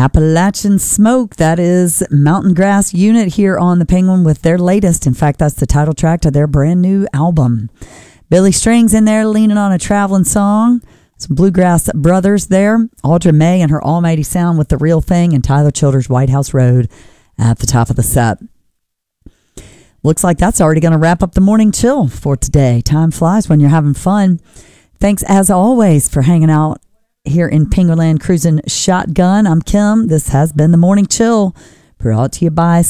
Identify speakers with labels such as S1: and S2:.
S1: Appalachian Smoke. That is Mountain Grass Unit here on the Penguin with their latest. In fact, that's the title track to their brand new album. Billy Strings in there leaning on a traveling song. Some Bluegrass Brothers there. Audra May and her Almighty Sound with The Real Thing, and Tyler Childers' White House Road at the top of the set. Looks like that's already going to wrap up the morning chill for today. Time flies when you're having fun. Thanks as always for hanging out here in Penguinland Cruising Shotgun. I'm Kim. This has been the Morning Chill, brought to you by